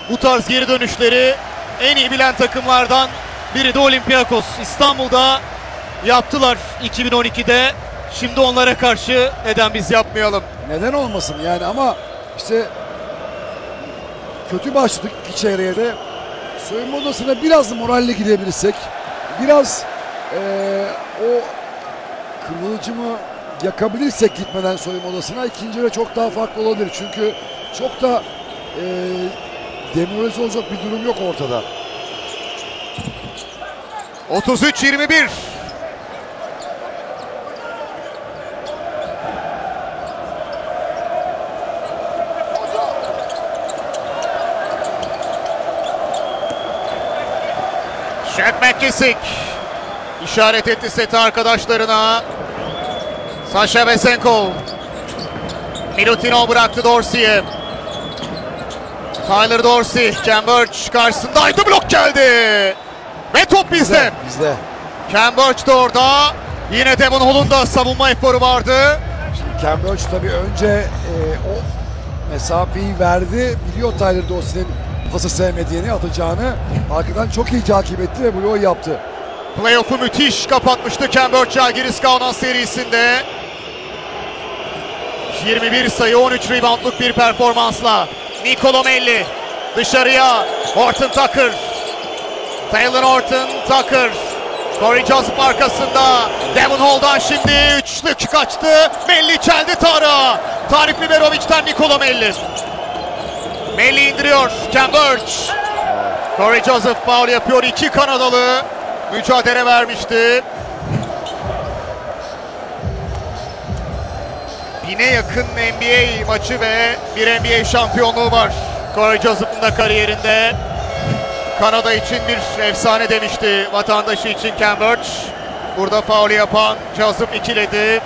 Bu tarz geri dönüşleri en iyi bilen takımlardan biri de Olympiakos. İstanbul'da yaptılar 2012'de. Şimdi onlara karşı neden biz yapmayalım? Neden olmasın yani, ama işte kötü başladık iki çeyreğe de. Soyunma odasına biraz moralle gidebilirsek, biraz o kıvılcımı yakabilirsek gitmeden soyunma odasına, ikinci yarı çok daha farklı olabilir. Çünkü çok da demoralize olacak bir durum yok ortada. 33-21. Shaq McKissick işaret etti seti arkadaşlarına. Sasha Vesenkov. Milutinov bıraktı Dorsey'e. Tyler Dorsey, Cam Birch karşısındaydı, blok geldi. Ve top bizde. Bizde. Cam Birch de orada. Yine Devon Hall'un da savunma eforu vardı. Şimdi Cam Birch tabii önce o mesafeyi verdi. Biliyor Tyler Dorsey'nin pası sevmediğini, atacağını. Arkadan çok iyi takip etti ve bloğu yaptı. Playoff'u müthiş kapatmıştı Cam Birch Žalgiris Kaunas serisinde. 21 sayı 13 reboundluk bir performansla. Nicolo Melli dışarıya. Horton Tucker. Taylor Horton Tucker. Corey Joseph arkasında. Devon Hall'dan şimdi üçlük kaçtı. Melli çeldi Tarık'a. Tarık Biberovic'den Nicolo Melli. Melli indiriyor. Cam Birch. Corey Joseph foul yapıyor. İki Kanadalı mücadele vermişti. 1000'e yakın NBA maçı ve bir NBA şampiyonluğu var Corey Joseph'ın da kariyerinde. Kanada için bir efsane demişti vatandaşı için Cam Birch. Burada faul yapan Joseph ikiledi.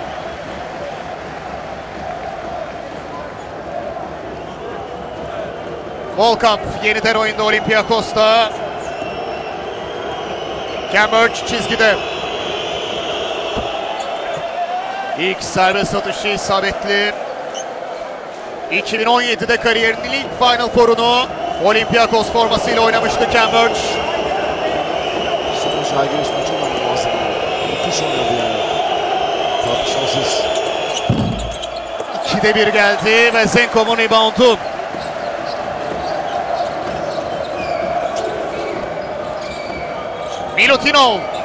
Volkamp yeniden oyunda Olympiakos'ta. Cam Birch çizgide. İlk serbest atışı isabetli. 2017'de kariyerinin ilk Final Four'unu Olympiakos formasıyla oynamıştı Cam Birch. Son Žalgiris maçı var muazzam. Müthiş oynadı yani. Tartışmasız. 2'de 1 geldi ve Zenkov'un reboundu. Milutinov.